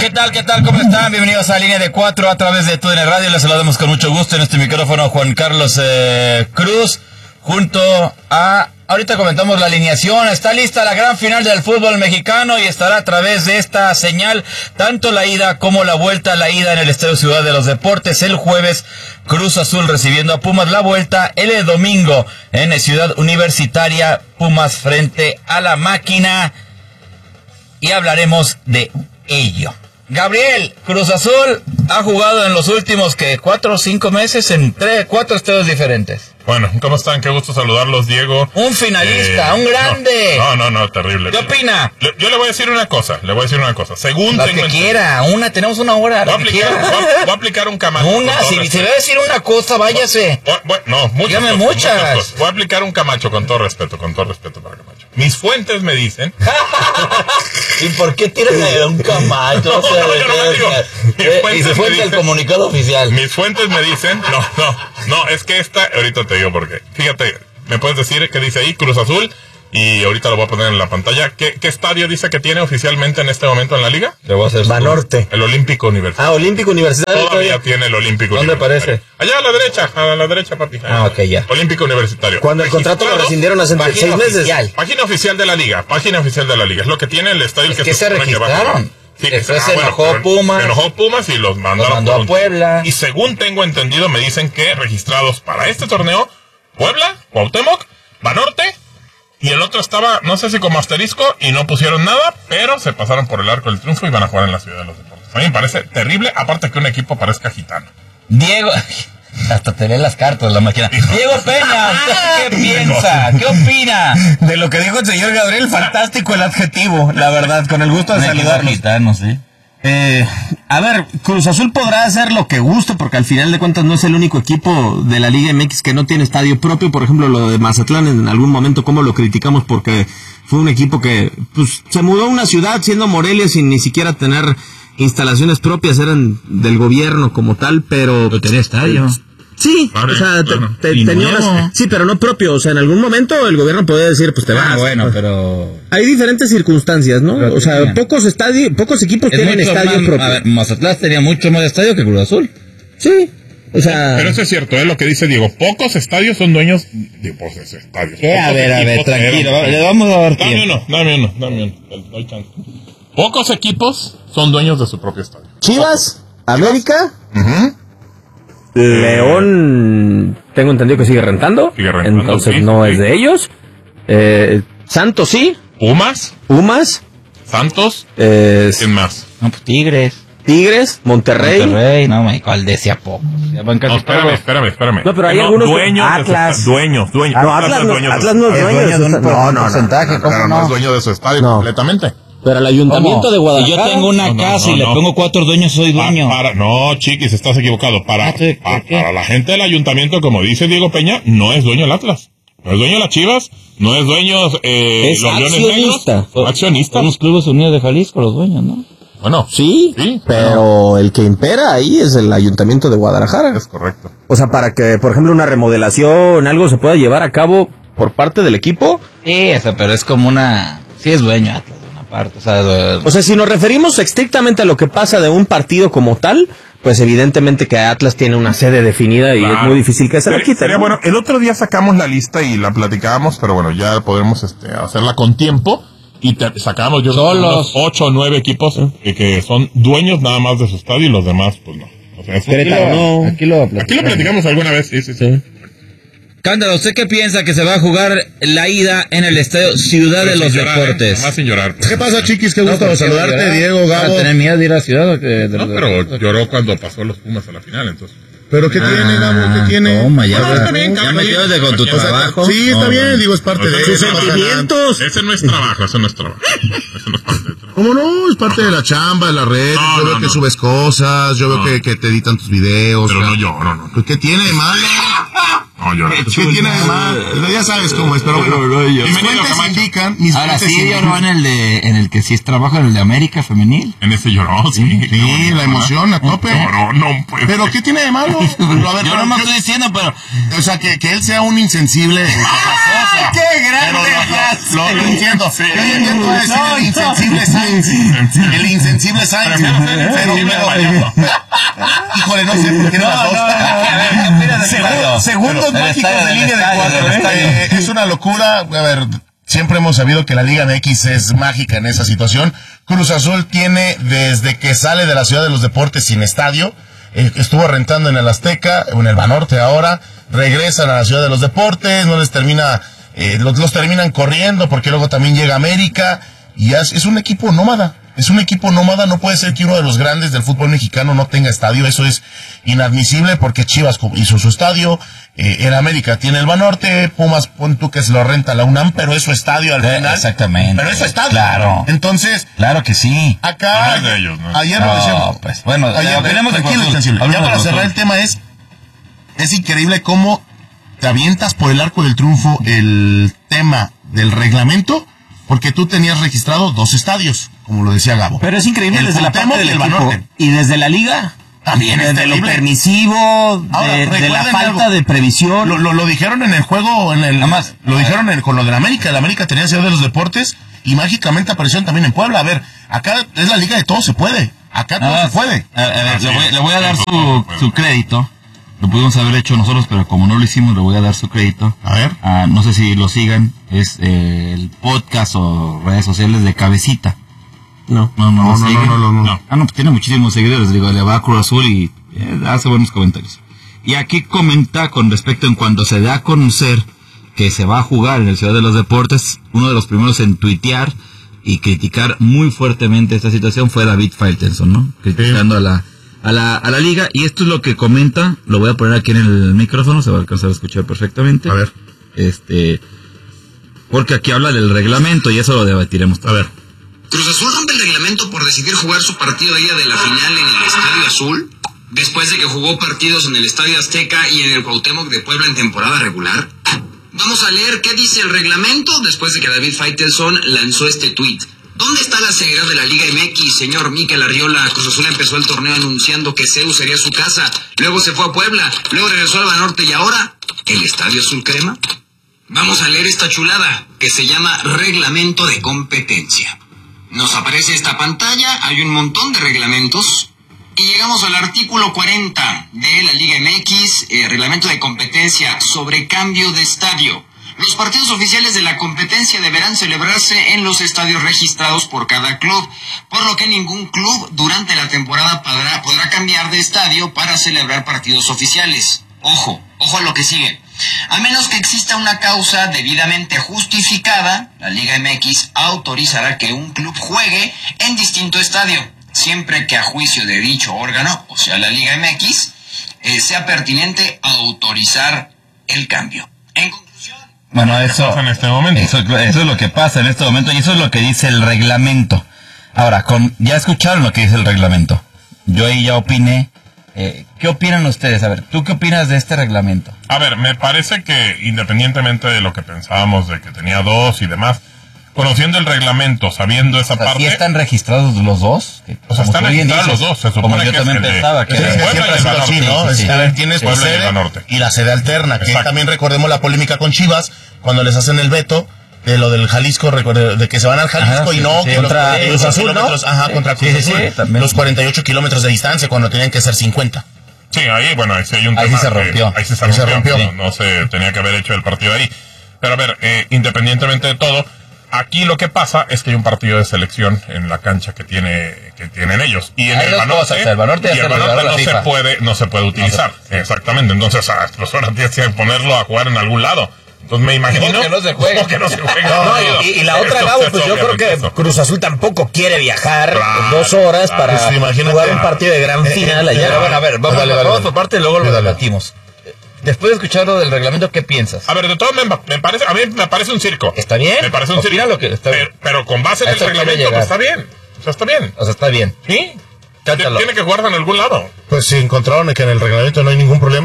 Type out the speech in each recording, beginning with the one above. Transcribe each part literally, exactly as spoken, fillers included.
¿Qué tal? ¿Qué tal? ¿Cómo están? Bienvenidos a Línea de Cuatro a través de T U D N Radio. Les saludamos con mucho gusto en este micrófono Juan Carlos eh, Cruz, junto a... Ahorita comentamos la alineación. Está lista la gran final del fútbol mexicano y estará a través de esta señal tanto la ida como la vuelta. La ida en el Estadio Ciudad de los Deportes el jueves, Cruz Azul recibiendo a Pumas. La vuelta el domingo en Ciudad Universitaria, Pumas frente a la Máquina. Y hablaremos de ello. Gabriel, Cruz Azul ha jugado en los últimos que cuatro o cinco meses en tres, cuatro estadios diferentes. Bueno, ¿cómo están? Qué gusto saludarlos, Diego. Un finalista, eh, un grande. No, no, no, terrible. ¿Qué opina? Le, yo le voy a decir una cosa, le voy a decir una cosa. Según la tengo que quiera, una, tenemos una hora. Voy a aplicar, voy a, voy a aplicar un camacho. Una, si se va a decir una cosa, váyase. Voy, voy, no, muchas Dígame cosas, muchas. muchas cosas. Voy a aplicar un camacho con todo respeto, con todo respeto para Camacho. Mis fuentes me dicen. ¿Y por qué tiras de un camacho? No, o sea, no, yo no me digo. Eh, y se fue el comunicado oficial. Mis fuentes me dicen. No, no, no, es que esta. Ahorita te digo por qué. Fíjate. ¿Me puedes decir qué dice ahí? Cruz Azul. Y ahorita lo voy a poner en la pantalla. ¿Qué, qué estadio dice que tiene oficialmente en este momento en la liga? Le voy a hacer Banorte. El Olímpico Universitario. Ah, Olímpico Universitario. Todavía, todavía tiene el Olímpico ¿Dónde Universitario. aparece? Allá a la derecha, a la derecha, papi. Ah, ok, ya. Olímpico Universitario. Cuando el contrato lo rescindieron hace seis meses. Oficial. Página oficial de la liga. Página oficial de la liga. Es lo que tiene el estadio Es que, que se registraron. Sí, Después ah, se bueno, enojó Pumas. Se enojó Pumas y los mandaron Los mandó por a Puebla. Y según tengo entendido, me dicen que registrados para este torneo, Puebla, Cuauhtémoc, Banorte, y el otro estaba, no sé si como asterisco, y no pusieron nada, pero se pasaron por el arco del triunfo y van a jugar en la Ciudad de los Deportes. A mí me parece terrible, aparte que un equipo parezca gitano. Diego... Hasta te leen las cartas la máquina. Diego Peña, ¿usted qué piensa? ¿Qué opina? De lo que dijo el señor Gabriel, fantástico el adjetivo, la verdad, con el gusto de saludarlos. Gitano, sí. Eh, a ver, Cruz Azul podrá hacer lo que guste, porque al final de cuentas no es el único equipo de la Liga M X que no tiene estadio propio. Por ejemplo, lo de Mazatlán en algún momento, como lo criticamos porque fue un equipo que pues se mudó a una ciudad siendo Morelia sin ni siquiera tener instalaciones propias, eran del gobierno como tal, pero... Pero tenía estadio. Sí, vale, o sea, bueno, te, te, tenía unas, sí, pero no propio, o sea, en algún momento el gobierno podía decir, pues te vas. Ah, bueno, pues, pero... hay diferentes circunstancias, ¿no? Pero o sea, tenían. pocos estadios, pocos equipos Es tienen mucho estadio más, propio. a ver, Mazatlán tenía mucho más estadio que Cruz Azul. Sí, o sea... Pero eso es cierto, es lo que dice Diego. Pocos estadios son dueños de pocos estadios. ¿Qué? A Pocos ver, a ver, equipos tranquilo, eran- le vamos a dar Dame tiempo. uno, dame uno, dame uno. Te doy chance. Pocos equipos son dueños de su propio estadio. Chivas, América, Ujú. León, tengo entendido que sigue rentando, Sigue rentando, entonces sí, no sí. es de ellos. Eh, Santos sí, Pumas, Pumas, Santos, eh, ¿quién más? No, pues Tigres. Tigres, Monterrey. Monterrey, no, me ¿cuál decía poco? Ya van casi No, espérame, todos. espérame, espérame. No, pero hay Eh, algunos- dueños, de su Atlas. esta- dueños, dueños. Ah, no, Atlas Atlas es no- dueño de Atlas su no es estadio. dueño de de su un estadio. No, no, no, porcentaje, ¿cómo Pero no no? es dueño de su estadio No. completamente. Pero el ayuntamiento ¿Cómo? de Si Guadalajara. yo tengo una No, no, casa no, y le no. pongo cuatro dueños, soy Pa- dueño. para, no, chiquis, estás equivocado. Para, Ah, sí, pa- ¿por qué? para la gente del ayuntamiento, como dice Diego Peña, no es dueño el Atlas. No es dueño las Chivas, no es dueño eh, Es los Leones accionista. Negros. Son accionistas. Son los Clubes Unidos de Jalisco, los dueños, ¿no? Bueno, Sí, Sí, pero el que impera ahí es el ayuntamiento de Guadalajara. es correcto. O sea, para que, por ejemplo, una remodelación, algo se pueda llevar a cabo por parte del equipo. Sí, o sea, pero es como una... Sí es dueño Atlas de una parte, o sea... de- O sea, si nos referimos estrictamente a lo que pasa de un partido como tal, pues evidentemente que Atlas tiene una sede definida y Claro. es muy difícil que se la Sería- quiten. sería ¿no? bueno, el otro día sacamos la lista y la platicábamos, pero bueno, ya podemos este, hacerla con tiempo. Y te, sacamos yo creo que Solos. unos ocho o nueve equipos eh, que son dueños nada más de su estadio y los demás, pues no. O sea, es- Querétaro, no. Aquí lo Aquí lo platicamos alguna vez, sí, sí, sí. Cándalo, ¿usted qué piensa que se va a jugar la ida en el estadio Ciudad Pero de los sin llorar, Deportes? ¿eh? Más sin llorar. ¿Qué pasa, chiquis? Qué No, gusto ¿por qué saludarte, llorar? Diego, ¿Para Gabo. tener miedo de ir a Ciudad o que de No, los pero Deportes? lloró cuando pasó los Pumas a la final, entonces. ¿Pero qué tiene, Gabo? ¿Qué tiene? Toma, ya, No, ves, está bien, ya cada metiéndote quien. con tu O sea, trabajo. Sí, está No, bien, no. digo, es parte O sea, de sus eso. no pasa nada. sentimientos. Ese no es trabajo, ese no es trabajo. Ese no es parte del trabajo. ¿Cómo no? Es parte de la chamba, de la red. No, yo veo no, que no. subes cosas, yo veo No. que, que te editan tus videos. Pero o sea, no lloro, no. pues, ¿qué tiene de malo? No, lloró. ¿Qué tiene de mal? Ya sabes cómo es, pero bueno. Mis Bienvenido, fuentes Camacho. indican, mis Ahora fuentes sí indican- lloró en el de, en el que sí es trabajo, en el de América femenil. En ese lloró, sí. Sí, la emoción a tope. Lloró, no puede. Pero ¿qué tiene de malo? Pero, a ver, Yo pero no me yo- estoy diciendo, pero... O sea, que, que él sea un insensible es otra cosa. ¡Qué grande Pero frase! lo, lo, lo entiendo. Yo entiendo a decir No, el no. insensible Sainz. El insensible Sainz. Pero, pero, híjole, no sé por qué no, las dos. Segundo- Segundos Pero- mágicos el de estadio, línea el de estadio, cuatro. el ¿eh? estadio. Eh, Es una locura. A ver, siempre hemos sabido que la Liga M X es mágica en esa situación. Cruz Azul tiene, desde que sale de la Ciudad de los Deportes sin estadio, eh, estuvo rentando en el Azteca, en el Banorte ahora, regresan a la Ciudad de los Deportes, no les termina, eh, los, los terminan corriendo porque luego también llega América, y ya es, es un equipo nómada. Es un equipo nómada, no puede ser que uno de los grandes del fútbol mexicano no tenga estadio, eso es inadmisible porque Chivas hizo su estadio, eh, en América tiene el Banorte, Pumas, pon tú que se lo renta la UNAM, pero es su estadio al Eh, final. exactamente. Pero es su estadio. Claro. Entonces, Claro que sí. acá, No es de ellos, ¿no? ayer lo No, decíamos. pues, bueno, ayer, opinemos de tranquilo, Cruz Azul. tranquilo. Ya Hablemos de para Cruz cerrar Azul. el tema es, es increíble cómo te avientas por el arco del triunfo el tema del reglamento, porque tú tenías registrado dos estadios, como lo decía Gabo. Pero es increíble El desde la Cuauhtémoc parte y del el equipo. Banorte. Y desde la liga. También es Desde lo terrible. permisivo, Ahora, de, de la recuerden falta algo. de previsión. Lo, lo, lo dijeron en el juego, en el, Nada más. lo dijeron en- con lo de la América. La América tenía Ciudad de los Deportes y mágicamente aparecieron también en Puebla. A ver, acá es la liga de todo se puede. Acá todo Ah, se puede. a- a ver, Así le, voy, es. le voy a dar Todo su, se puede. su crédito. Lo pudimos haber hecho nosotros, pero como no lo hicimos, le voy a dar su crédito. A ver. Ah, no sé si lo sigan. Es eh, el podcast o redes sociales de Cabecita. No. No, no, No, lo no, siguen. no, no, no, no. Ah, no, pues tiene muchísimos seguidores. Digo, le va a Cruz Azul y eh, hace buenos comentarios. Y aquí comenta con respecto en cuando se da a conocer que se va a jugar en el Ciudad de los Deportes, uno de los primeros en tuitear y criticar muy fuertemente esta situación fue David Faitelson, ¿no? Criticando a la a la a la liga, y esto es lo que comenta. Lo voy a poner aquí en el micrófono, se va a alcanzar a escuchar perfectamente. A ver. Este, porque aquí habla del reglamento y eso lo debatiremos. A ver. Cruz Azul rompe el reglamento por decidir jugar su partido de ida de la final en el Estadio Azul, después de que jugó partidos en el Estadio Azteca y en el Cuauhtémoc de Puebla en temporada regular. Vamos a leer qué dice el reglamento después de que David Faitelson lanzó este tuit. ¿Dónde está la seriedad de la Liga M X, señor Mikel Arriola? Cruz Azul empezó el torneo anunciando que C E U sería su casa, luego se fue a Puebla, luego regresó al Banorte y ahora, ¿el Estadio Azul Crema? Vamos a leer esta chulada que se llama Reglamento de Competencia. Nos aparece esta pantalla, hay un montón de reglamentos y llegamos al artículo cuarenta de la Liga M X, eh, Reglamento de Competencia sobre cambio de estadio. Los partidos oficiales de la competencia deberán celebrarse en los estadios registrados por cada club, por lo que ningún club durante la temporada podrá, podrá cambiar de estadio para celebrar partidos oficiales. Ojo, ojo a lo que sigue. A menos que exista una causa debidamente justificada, la Liga M X autorizará que un club juegue en distinto estadio, siempre que a juicio de dicho órgano, o sea la Liga M X, eh, sea pertinente autorizar el cambio. En conclusión, Bueno, eso, pasa en este momento? Eso, eso es lo que pasa en este momento y eso es lo que dice el reglamento. Ahora, con, ya escucharon lo que dice el reglamento. Yo ahí ya opiné. Eh, ¿Qué opinan ustedes? A ver, ¿tú qué opinas de este reglamento? A ver, me parece que independientemente de lo que pensábamos de que tenía dos y demás, conociendo el reglamento, sabiendo esa O sea, parte... ¿sí están registrados los dos? Que, O sea, como están tú bien registrados dices, los dos, se como supone yo que es también el de- pensaba que es el era- de Puebla Siempre y ha el sido Banorte. así, ¿no? Sí, sí, Es sí. que, a ver, tienes tu Puebla y el sede Banorte. y la sede alterna, que Exacto. también recordemos la polémica con Chivas, cuando les hacen el veto de lo del Jalisco, recuerde- de que se van al Jalisco Ajá, y sí, no, sí, que contra los, Cruz los Azul, ¿no? kilómetros, ajá, Sí, contra sí, Cruz sí, Azul, sí, también. los cuarenta y ocho kilómetros de distancia cuando tenían que ser cincuenta. Sí, ahí, bueno, ahí sí hay un Ahí tema sí se que- rompió. ahí sí se Ahí se rompió. rompió. No, no se tenía que haber hecho el partido ahí. Pero a ver, eh, independientemente de todo, aquí lo que pasa es que hay un partido de selección en la cancha que tiene que tienen ellos. Y en Hay el dos Banorte, cosas, el Banorte ya y se el lo Banorte llevaron no la se FIFA. puede, no se puede utilizar. Exactamente. Entonces, ah, pues ahora tienes que ponerlo a jugar en algún lado. Entonces me imagino No, que no se juegue. no, que no se juegue. No, Rápido. y, y la otra, Eso Gabo, es pues yo creo obviamente que eso. Cruz Azul tampoco quiere viajar Claro, dos horas claro. para Pues imagínate. jugar un partido de gran final allá. Pero bueno, a ver, vamos, Dale, dale, vamos dale. por parte y luego lo Dale, dale. debatimos. Después de escuchar lo del reglamento, ¿qué piensas? A ver, de todo me, me parece, a mí me parece un circo. ¿Está bien? Me parece un Opina circo. lo que está bien. pero, pero con base en A el eso quiero reglamento, pues está llegar. bien. O sea, está bien. O sea, está bien. ¿Sí? Cántalo. Tiene que jugarse en algún lado. Pues si encontraron que en el reglamento no hay ningún problema,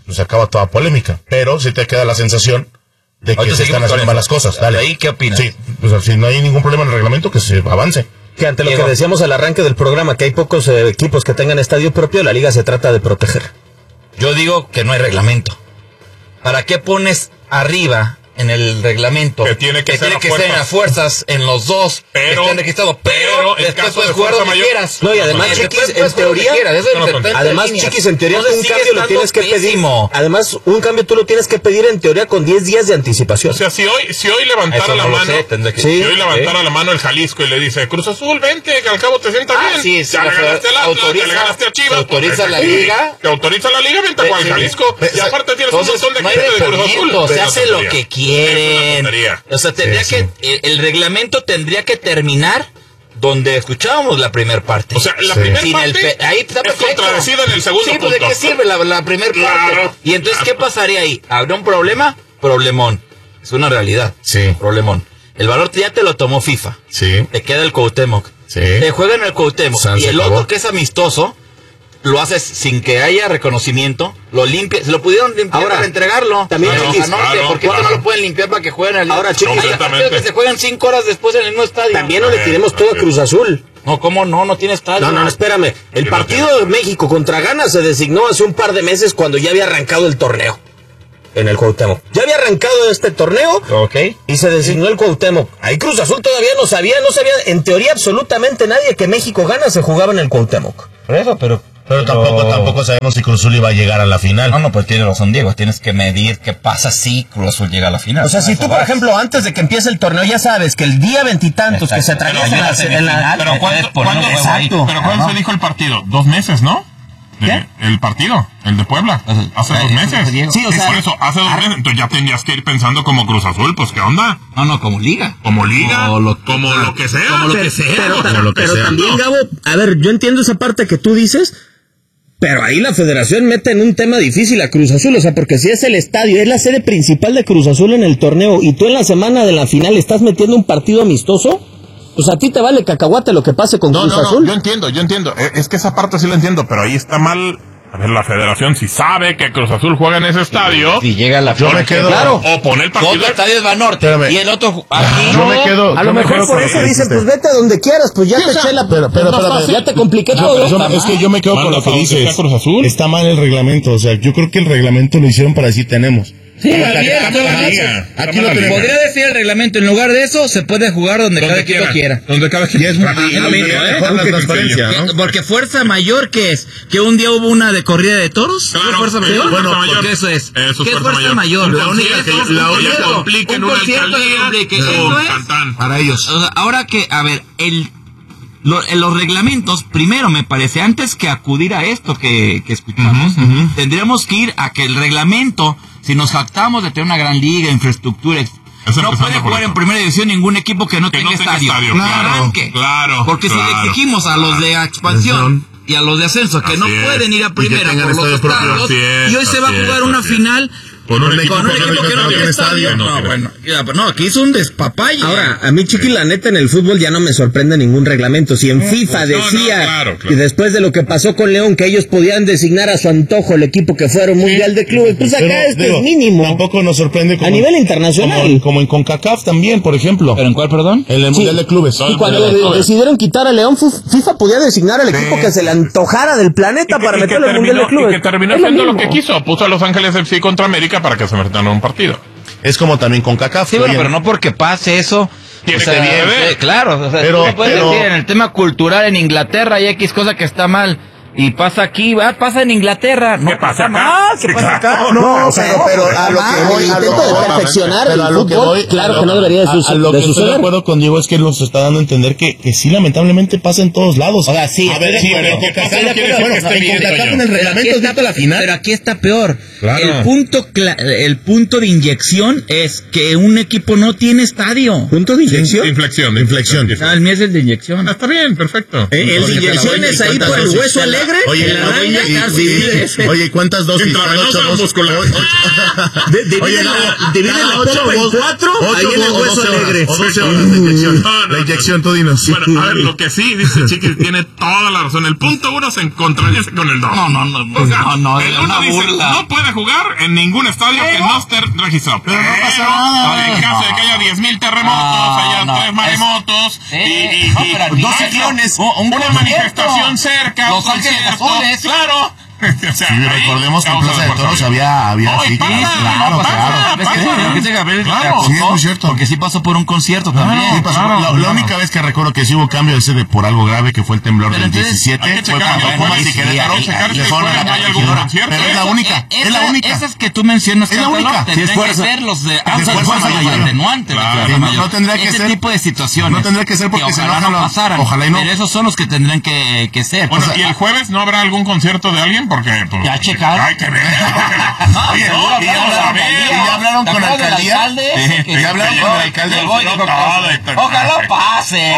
pues se acaba toda polémica. Pero sí te queda la sensación de que Ahorita se están seguimos haciendo con malas eso. cosas. Dale. ¿Ahí qué opinas? Sí, pues si no hay ningún problema en el reglamento, que se avance. Que ante lo Diego. que decíamos al arranque del programa, que hay pocos eh, equipos que tengan estadio propio, la liga se trata de proteger. Yo digo que no hay reglamento. ¿Para qué pones arriba en el reglamento Que tiene que ser a ser en las fuerzas en los dos Pero- que estén registrados, pero, pero en después caso puedes de jugar fuerza donde mayor- quieras? No, y además, Y Chiquis, después en puedes jugar donde teoría- quieras, eso No, es no, entre Además, líneas. Chiquis, en teoría Entonces un sigue cambio lo estando tienes que pedir. pésimo. Además, un cambio tú lo tienes que pedir en teoría con diez días de anticipación. O sea, si hoy, si hoy levantara Eso la no lo mano, sé, tendré que- si Sí, hoy levantara ¿eh? la mano el Jalisco y le dice, Cruz Azul, vente, que al cabo te sienta Ah, bien. sí, sí, ya la le ganaste al Atlas, ya autoriza- le ganaste a Chivas. autoriza pues, la sí, liga. Que autoriza la liga, vente a jugar al Sí. Jalisco. Ve- Y aparte tienes un Entonces, montón de no hay gente de Cruz Azul. reglamento, Es se una hace lo tontería. que Es quieren. una tontería. O sea, tendría Sí, que sí. el, el reglamento tendría que terminar donde escuchábamos la primera parte. O sea, la Sí. primera Sin el parte pe- ahí está es perfecto. contradecida en el segundo Sí, pues punto. ¿de qué sirve la, la primera Claro. parte? Y entonces, ¿qué pasaría ahí? ¿Habrá un problema? Problemón. Es una realidad. Sí. Problemón. El valor ya te lo tomó FIFA. Sí. Te queda el Cuauhtémoc. Sí. Te juega en el Cuauhtémoc. San y se el acabó. otro que es amistoso, lo haces sin que haya reconocimiento, lo limpias, se lo pudieron limpiar Ahora, para entregarlo. también, Claro, Chiquis, a Norte, claro, ¿por qué claro. no lo pueden limpiar para que jueguen al Ahora, Chiquis, Hay partidos completamente. que se juegan cinco horas después en el mismo estadio. También no le tiremos todo a Cruz Azul. No, ¿cómo no? No tiene estadio. No, no, no, espérame. El no partido de México contra Ghana se designó hace un par de meses cuando ya había arrancado el torneo. En el Cuauhtémoc. Ya había arrancado este torneo. Ok. Y se designó el Cuauhtémoc. Ahí Cruz Azul todavía no sabía, no sabía en teoría absolutamente nadie que México Ghana se jugaba en el Cuauhtémoc. Por eso, pero... Pero tampoco, tampoco sabemos si Cruz Azul iba a llegar a la final. No, no, pues tiene razón Diego. Tienes que medir qué pasa si Cruz Azul llega a la final. O sea, si Eso tú, por vas. ejemplo, antes de que empiece el torneo, ya sabes que el día veintitantos que se Exacto. atraviesa en la, Pero en la- Pero ¿cuándo- cuándo fue ahí? Exacto. Pero ¿cuándo Ajá. se dijo el partido? ¿Dos meses, no? ¿Qué? El partido, el de Puebla. Hace dos meses. Sí, o sea, por eso, hace dos meses. Entonces ya tendrías que ir pensando como Cruz Azul, pues ¿qué onda? No, no, como liga. Como liga, O lo- como lo que sea. como lo que Pero, sea. pero, como lo que pero sea. también, Gabo, a ver, yo entiendo esa parte que tú dices, pero ahí la federación mete en un tema difícil a Cruz Azul, o sea, porque si es el estadio, es la sede principal de Cruz Azul en el torneo, y tú en la semana de la final estás metiendo un partido amistoso, pues a ti te vale cacahuate lo que pase con No, Cruz no, no, Azul. yo entiendo, yo entiendo. Eh, Es que esa parte sí la entiendo, pero ahí está mal. A ver, la federación si sabe que Cruz Azul juega en ese estadio, Si llega a la Yo me quedo- Claro. o pone el partido. Otro estadio es Banorte. Espérame. Y el otro aquí. Yo me quedo. A yo lo me mejor quedo por con lo eso que dicen, dijiste. pues vete a donde quieras, pues ya Sí, te o sea, eché la... Pero, pero, Es más espérame. fácil. ya te compliqué No, todo. pero Está es que yo me quedo con Manda lo que a donde dices. sea Cruz Azul. Está mal el reglamento. O sea, yo creo que el reglamento lo hicieron para decir tenemos. Sí, Pero está bien, acá- está acá- bien. Aquí lo tenemos. Podría decir el reglamento, en lugar de eso, se puede jugar donde, cada equipo quiera. Donde cada equipo Y es muy- y- y- y mejor la transparencia, ¿no? Porque fuerza mayor, ¿qué es? ¿Que un día hubo una de corrida de toros? Claro. ¿Es fuerza Sí, mayor? bueno, porque porque eso es. eso es ¿Qué es fuerza fuerza mayor? mayor? La única que- concierto, la un única concierto, complica en un una concierto alcaldía, que complique. no, Eso es. Cantán. Para ellos. O sea, ahora que, a ver, el, lo- en los reglamentos, primero me parece, antes que acudir a esto que, que escuchamos, tendríamos que ir a que el reglamento, si nos jactamos de tener una gran liga, infraestructura, ex- Eso no empezando puede por jugar eso. en primera división ningún equipo que no Que tenga no tenga estadio. estadio, Que claro, arranque. claro, Porque si claro. le exigimos a los de expansión y a los de ascenso que Así no es. pueden ir a Y que primera tengan por los estadio propio. estadios, Así es, y hoy se va a así jugar es, una así es. final Con un equipo con un que no equipo que no tiene tiene estadio, estadio. no No, tiene. bueno, ya, pues no, aquí hizo un despapalle. Ahora, a mí, Chiqui, la neta, en el fútbol ya no me sorprende ningún reglamento. Si en FIFA no, no, decía claro, claro. que después de lo que pasó con León, que ellos podían designar a su antojo el equipo que fuera un mundial de clubes, pues acá Pero, este digo, es mínimo. Tampoco nos sorprende como A nivel internacional. Como, como en CONCACAF también, por ejemplo. ¿Pero en cuál, perdón? En el Mundial de Clubes. Y cuando Mundial de de- Clubes. decidieron quitar a León, fu- FIFA podía designar al equipo que se le antojara del planeta para Y que meterlo en el Mundial de terminó, Clubes. y que terminó Es lo haciendo lo mismo. que quiso. Puso a Los Ángeles F C contra América para que se metan en un partido. Es como también CONCACAF. Sí, bueno, Oye, pero no porque pase eso. Tiene o sea, que bien, eh, claro, o sea, Pero- tú puedes pero- decir en el tema cultural en Inglaterra hay X cosa que está mal y pasa aquí, ah, pasa en Inglaterra, no ¿Qué pasa pasa acá? mal, ¿qué pasa acá? Exacto. No, o sea, pero, pero a lo que voy- el a lo intento que de voy- perfeccionar pero el a lo que fútbol, voy- claro a que lo- no debería de, a- su- a lo de que estoy de suceder. acuerdo con Diego es que nos está dando a entender que, que sí, lamentablemente pasa en todos lados. O sea, sí, a ver, estoy sí, de pero acuerdo. CONCACAF Estoy de no quiere acuerdo. decir que esté bien, Pero CONCACAF aquí en el reglamento está- es visto la final. Pero aquí está peor. Claro. El punto cla- el punto de inyección es que un equipo no tiene estadio. ¿Punto de inyección? Inflexión. De inflexión. Ah, el mío es el de inyección. Está bien, perfecto. Eh, el de inyección es ahí por el hueso alegre. Oye, en la oye, araña, y- casi, y- sí, sí. oye, ¿cuántas dosis? Intravenosa Cada ocho o dos- muscular. De- divide Oye, la- Gabo, divide cada la ocho pompa en o- cuatro, ocho ahí en el o hueso doce horas, alegre. o doce horas de inyección. No, no, La inyección, tú dinos. Bueno, a ver, lo que sí, dice Chiquis, tiene toda la razón. El punto uno se contradice con el dos. No, no, no, O sea, no, no, el es uno una dice, burla. no puede puede jugar en ningún estadio que no esté registrado. Pero no pasa nada. En caso de que haya diez mil terremotos, No, haya no, tres maremotos Sí, y, y- no, y pero al dos final, ciclones, un- un una concierto. manifestación cerca, Los un Ángeles concierto, Azules. claro. O sea, Sí, ahí recordemos que en causa Plaza de fuerza Toros mayor. había, había No, y sí, pasa, claro, pasa, claro. ¿Ves que, pasa. lo que dice Gabriel Claro, te acusó? sí, es muy cierto. Porque sí pasó por un concierto Sí, también. pasó. claro, la, claro. la única vez que recuerdo que sí hubo cambio ese de por algo grave que fue el temblor Pero del entonces, diecisiete hay que fue checar cuando los Pumas jueves y y Querétaro checar le si fueron jueves a la hay algún corregidora. concierto. Pero es la Eso, única, eh, es la esa- única. Esas que tú mencionas, Es la Carlos, única. tendrían Sí, es fuerza. que ser los de Es alza fuerza fuerza mayor. mayor, atenuante de Claro. fuerza Sí, no- mayor. no tendría que Ese ser- tipo de situaciones. no tendría que ser porque que se ojalá enojan no los- pasaran. ojalá y no. Pero esos son los que tendrían que, que ser. Bueno, O sea, y el jueves no habrá algún concierto de alguien porque pues, ¿Ya checaron? hay que ver. No, Oye, seguro no, que y ya vamos hablaron a ver. con ¿Y ya hablaron ¿Te con la acuerdas del alcaldía? alcalde? Sí, Ese que ¿ya hablaron llegó, con el alcalde? llegó y dijo, Todo, y- ojalá pase.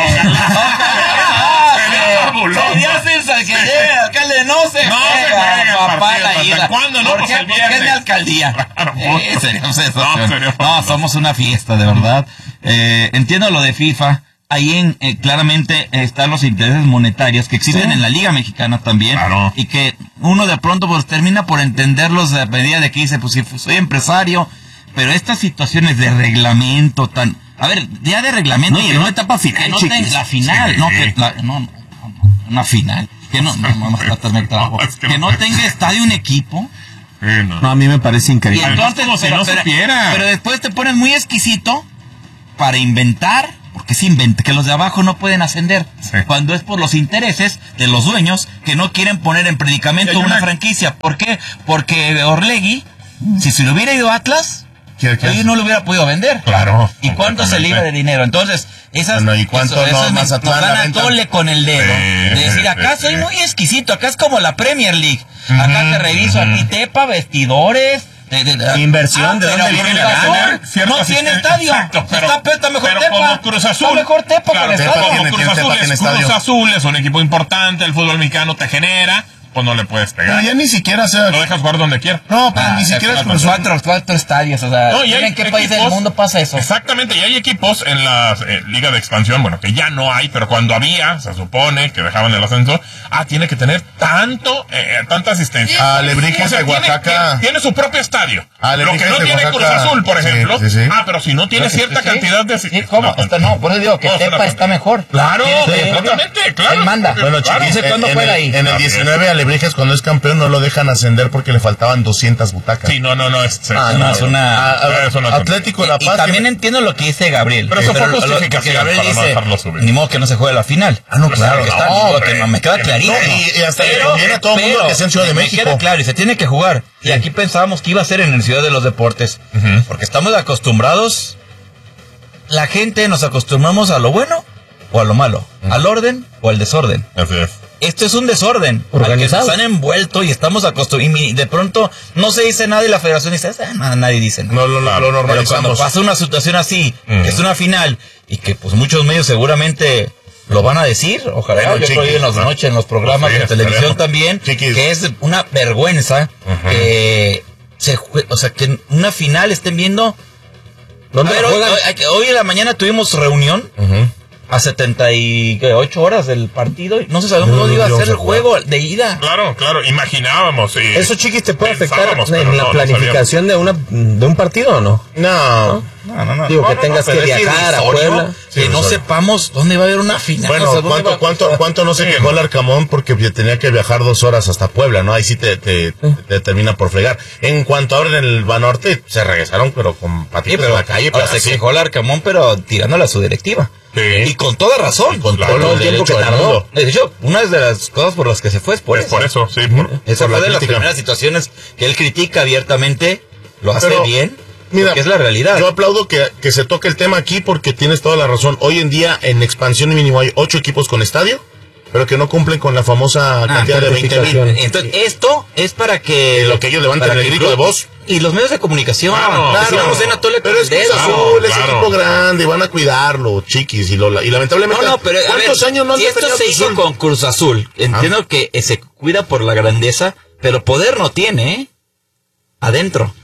Sería fabuloso. Sería sensacional que llegue el alcalde, no se No se juega, juega el papá, partido, la ¿hasta ira. cuándo? No, ¿Por pues qué? el Porque es viernes. de alcaldía. Claro, Eh, punto. sería No, sensacional. sería No, fabuloso. somos una fiesta, de verdad. Eh, entiendo lo de FIFA. Ahí en, eh, claramente están los intereses monetarios que existen Sí. en la Liga Mexicana también. Claro. Y que uno de pronto pues termina por entenderlos a medida de que dice, pues si soy empresario, pero estas situaciones de reglamento tan... A ver, ya de reglamento... No, y que en una etapa final, que no chiquis. tenga- la final, Sí. no, que... La, no, no, no, una final. Que no, no, no, no, hasta me trago. No, es que que no. no tenga estadio un equipo... Sí, no. No, a mí me parece Y increíble. entonces, como si pero, no pero- supiera. pero después te pones muy exquisito para inventar, porque se inventa que los de abajo no pueden ascender, Sí. cuando es por los intereses de los dueños que no quieren poner en predicamento Sí, hay una una- franquicia. ¿Por qué? Porque Orlegui, si se le hubiera ido a Atlas, ¿Qué- qué hoy hace? no lo hubiera podido vender. Claro. ¿Y cuánto se libra de dinero? Entonces, esas, Bueno, ¿y cuánto eso, no eso es- Mazatlán nos dan la a venta? tole con el dedo. Sí, de decir, sí, acá sí, soy sí. muy exquisito, acá es como la Premier League. Acá te reviso aquí tepa, vestidores. De, de- de- Inversión, ¿de pero dónde viene Cruz la Azul gana? Cierto no tiene asistente. estadio. Exacto, pero- está, está mejor pero Tepa. como Cruz Azul. Está mejor Tepa Claro, con Tepa estadio. como tiene- Cruz tiene- Azul Tepa es tiene Cruz estadio. Azul, es un equipo importante, el fútbol mexicano te genera, pues no le puedes Pero pegar. ya ni siquiera sea... Lo dejas jugar donde quiera. No, pero Ah, ni siquiera es con Cruz Azul. cuatro, cuatro estadios. O sea, No, y hay ¿en qué país del equipos- mundo pasa eso? Exactamente, y hay equipos en la eh, Liga de Expansión, bueno, que ya no hay, pero cuando había, se supone que dejaban el ascenso, ah, tiene que tener tanto, eh, tanta asistencia. Alebrijes O sea, de tiene- Oaxaca. Tiene, tiene su propio estadio. Alebrijes Lo que no de tiene Oaxaca, Cruz Azul, por sí, ejemplo. sí, sí. Ah, pero si no tiene Sí, cierta sí, cantidad de... Sí, ¿cómo? Está- no, por eso digo que No, es Tepa una- está mejor. Claro, Tiene su propio- completamente, claro. Él manda. Bueno, Claro. chiquis, Dice cuándo en, juega el, ahí. en el Así diecinueve Alebrijes cuando es campeón no lo dejan ascender porque le faltaban doscientas butacas. Sí, no, no, no, es... Ah, no, no, es una- a- a- es una- Atlético La Y, y Paz. también que- entiendo lo que dice Gabriel. Pero eso fue lo- lo- justificación porque Gabriel para no dice, dejarlo subir. ni modo que no se juegue la final. Ah, no, claro. Porque está- No, digo hombre. que no, me queda clarito. No, y- y hasta le conviene a todo el mundo que sea en Ciudad de me México. queda claro, y se tiene que jugar. Y aquí pensábamos que iba a ser en el Ciudad de los Deportes. Ujú. Porque estamos acostumbrados, la gente nos acostumbramos a lo bueno o a lo malo, al orden o al desorden. Así es. Esto es un desorden Organizado. al que nos han envuelto y estamos acostumbrados. Y de pronto no se dice nada y la federación dice, "Ah, nada, nadie dice nada". No, lo, lo, lo Pero cuando normalizamos. pasa una situación así, Mm. que es una final, y que pues muchos medios seguramente lo van a decir, ojalá, Bueno, yo creo chiquis, en las ¿no? noches, en los programas Sí, de televisión esperemos. también, Chiquis. que es una vergüenza que se jue- o sea, que en una final estén viendo... ¿Dónde A ver, la hoy, juegan? hoy- hoy en la mañana tuvimos reunión Ujú. a setenta y ocho horas del partido y no se sabía No, cómo no iba a íbamos ser a el jugar. juego de ida. Claro, claro, imaginábamos. Y ¿Eso, chiquis, te puede afectar pensábamos, pero en no, la no planificación de una de un partido o no? No. No, no, no. Digo, No, que no, tengas no, que pero es viajar a Irrisorio Puebla. que Sí, no irrisorio. sepamos dónde va a haber una final. Bueno, o sea, dónde ¿cuánto, va- cuánto, cuánto no se Sí, quejó no. el Arcamón porque tenía que viajar dos horas hasta Puebla, ¿no? Ahí sí te, te, te termina por fregar. En cuanto abren el Banorte, se regresaron, pero con Sí, patitas pero en la calle. ahora pero se así. quejó el Arcamón, pero tirándole a su directiva. Sí. Y con toda razón. Con Claro. todo Todo el el tiempo derecho que del tardó. mundo. De hecho, una de las cosas por las que se fue es por Es eso. por eso, sí. Por, Esa por fue la de las crítica. primeras situaciones que él critica abiertamente, lo hace Pero, bien, Mira, porque es la realidad. Yo aplaudo que, que se toque el tema aquí porque tienes toda la razón. Hoy en día en expansión mínimo hay ocho equipos con estadio, pero que no cumplen con la famosa cantidad de veinte mil. certificación. Entonces, esto es para que... Y lo que ellos levanten para el que grito de voz. Y los medios de comunicación. Claro, que si claro. vamos en atole Pero con es que el es dedo. azul, es claro. equipo grande, van a cuidarlo, chiquis, y, lo, y lamentablemente... No, no, pero a ¿cuántos ver, años no han si esto detenido se Cruz hizo Azul? con Cruz Azul, entiendo que se cuida por la grandeza, pero poder no tiene, ¿eh? Adentro.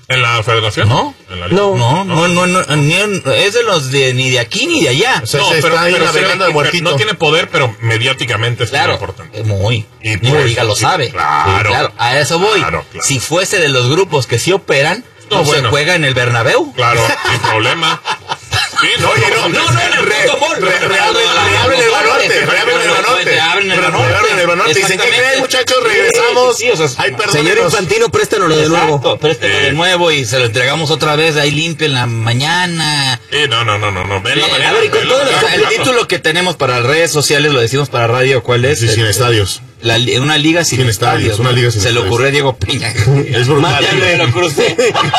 ¿En la federación? ¿No? ¿En la liga? No, no, no, no, no, ni en- es de los de ni de aquí ni de allá. O sea, No, se pero, está ahí pero se navegando ve de que muertito. no tiene poder, pero mediáticamente es Claro, muy importante. es muy. Y Ni por la eso, liga lo sí, sabe. claro. Sí, claro, a eso voy. Claro, claro. Si fuese de los grupos que sí operan, no, No, se bueno. juega en el Bernabéu. Claro, sin problema. Sí, no, Oye, no, No, no, en el Re- puto mall. re- reabren reabren el Banorte, reabren el Banorte. Reabren el Re- Banorte. reabren el Banorte. Dicen, ¿qué creen, Exactamente. muchachos? Regresamos. Sí, sí, o sea, Ay, Señor perdónenos. Infantino, préstanoslo de nuevo. Exacto, préstelo de nuevo y se lo entregamos otra vez ahí limpio en la mañana. Sí, no, no, no, no, no. Ven la Eh, manera. a ver, y con ven la todo el, manera. el título que tenemos para redes sociales, lo decimos para radio, ¿cuál es? Sí, sin El- estadios. La, li- una liga sin, Sin estadios, estadios. una ¿no? liga sin Se le estadios. ocurrió a Diego Peña. Es brutal. Mátale, lo crucé.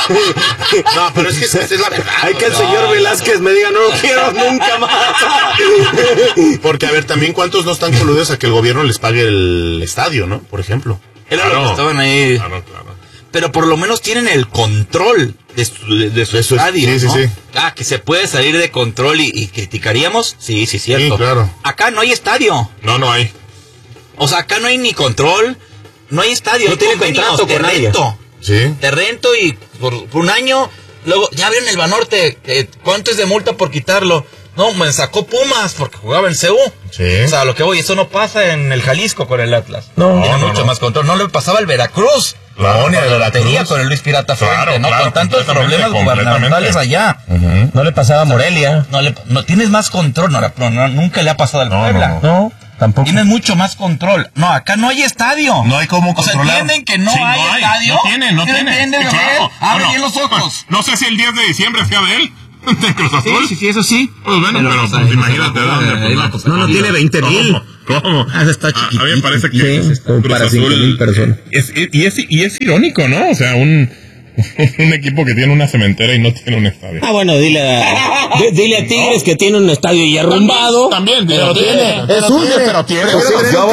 No, pero es que esa es la verdad. Hay que el señor Velázquez me diga, no lo quiero nunca más. Porque, a ver, también cuántos no están coludidos a que el gobierno les pague el estadio, ¿no? Por ejemplo. Era lo Claro. que estaban ahí. Claro, claro. Pero por lo menos tienen el control de su, de, de su De su- estadio. sí, sí, ¿no? sí. Ah, que se puede salir de control y, y criticaríamos. Sí, sí, cierto. Sí, claro. Acá no hay estadio. No, no hay. O sea, acá no hay ni control, no hay estadio. No hay tiene convenios, contrato te con nadie. rento. Sí. Te rento y por, por un año, luego ya abrieron el Banorte. eh, ¿Cuánto es de multa por quitarlo? No, me sacó Pumas porque jugaba en C U. Sí. O sea, lo que voy, eso no pasa en el Jalisco con el Atlas. No, tiene no, mucho no. más control. No le pasaba al Veracruz. Claro, No, ni a la Veracruz. batería con el Luis Pirata Fuente, Claro, ¿no? claro, Con tantos completamente, problemas gubernamentales allá. Ujú. No le pasaba a Morelia. No, le, no tienes más control, no, no, no, nunca le ha pasado al No, Puebla. no, No, tampoco. Tienes mucho más control. No, acá no hay estadio. No hay cómo O sea, controlar. ¿entienden que no Sí, hay estadio? No tiene, no ¿Sí tiene. entienden, Sí, Gabriel? claro. Abre Bueno, bien los ojos. No sé si el diez de diciembre sea de él. De Cruz Azul. Sí, sí, sí, eso sí. Pues bueno, pero, o sea, pues ahí no se imagínate va a dónde. jugar, Pues, ahí no, no pues, se No, no ¿cómo? tiene veinte mil. ¿Cómo? ¿Cómo? Ah, está A- chiquitito. A mí me parece que Sí, como Cruz para Azul cinco mil personas. Es, y, es, y es irónico, ¿no? O sea, un, un equipo que tiene una cementera y no tiene un estadio. Ah, bueno, dile a, di- dile a Tigres que tiene un estadio ya arrumbado. También, Pero tiene. Es suyo, pero tiene. Yo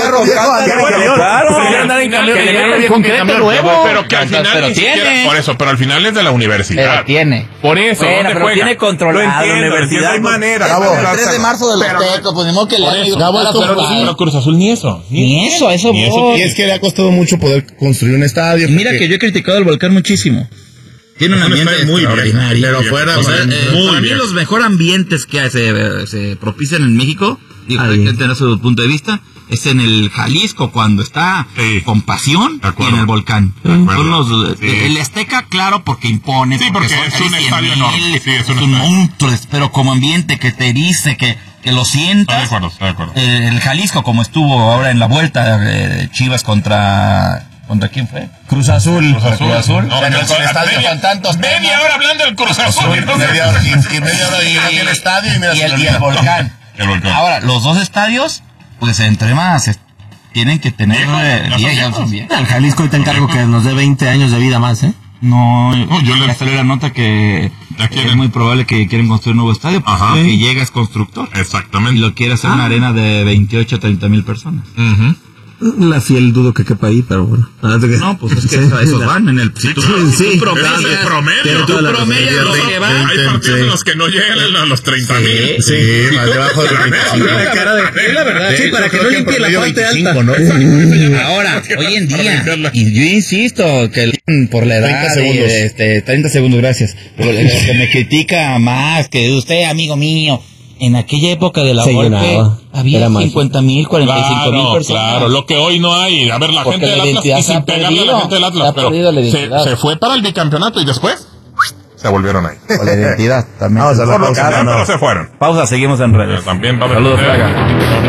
Pero que al final Pero ni siquiera- tiene. por eso, pero al final es de la universidad. tiene. Por eso, Bueno, ¿dónde pero juega? tiene controlado Lo entiendo, la universidad, entiendo, hay pues, manera. Gabo, pero- el tres de marzo de los pero- Tecos, pues ni modo que le Por han eso, ido Gabo, a la esto- pero, Fórmula. pero Cruz Azul ni eso. Ni eso, a eso Ni eso voy. Y es que le ha costado mucho poder construir un estadio. Mira porque- que yo he criticado al Volcán muchísimo. Tiene un Es un ambiente estadio muy bien, extraordinario. pero fuera, O sea, muy eh, bien. para mí los mejores ambientes que se, se propician en México, digo, hay que tener su punto de vista, es en el Jalisco cuando está Sí. con pasión De y acuerdo. en el Volcán. De acuerdo. Son los, Sí. El Azteca, claro, porque impone. Sí, porque son es casi un cien estadio mil, enorme. Sí, es un un estadio. monstruo, pero como ambiente que te dice que, que lo sientas. Estoy de acuerdo, estoy de acuerdo. Eh, el Jalisco, como estuvo ahora en la vuelta de Chivas contra... ¿Contra quién fue? Cruz Azul. Cruz Azul. Cruz Azul. No, Pero no, es un con- estadio media- con tantos media temas. hora hablando del Cruz Azul. y no sé- Media hora y, y media hora y no tiene estadio y mira y se el, le y el olvida. volcán. El Volcán. Ahora, los dos estadios, pues entre más, es- tienen que tener... Viejos, eh, ya son vie- ya viejos. son viejos. Al Jalisco te encargo que nos dé veinte años de vida más, ¿eh? No, No, yo le- ya salió la nota que ¿Ya quieren? es muy probable que quieren construir un nuevo estadio, porque Ajá. el que llega es constructor. Exactamente. Y lo quiere hacer una arena de veintiocho a treinta mil personas. Ujú. La fiel dudo que quepa ahí, pero bueno. No, pues es que a esos van en el... Si tú, claro. si tú Sí, promedias- Ese es el promedio. Tiene tú toda la promedias razón. lo Sí, que va... Hay partidos en los que no llegan a los treinta mil. Sí, más debajo de veinticinco. La cara de... Sí, la verdad. Sí, para que no limpie la parte alta. ¿no? Ahora, hoy en día, y yo insisto que el- por la edad, treinta y, segundos. este, treinta segundos, gracias. Pero el que me critica más que usted, amigo mío, en aquella época de la Se golpe llenaba. había Era mágico. cincuenta mil, cuarenta y cinco mil Claro, personas. claro, lo que hoy no hay. A ver, la Porque gente del la Atlas, identidad y se sin ha pegarle a perdido. la gente del Se Atlas, ha pero perdido la se, identidad. se fue para el bicampeonato y después se volvieron ahí. La identidad también. Vamos a la Por lo que pausa, sea, ¿no? pero se fueron. Pausa, seguimos en redes. También va a haber- Saludos, Fraga.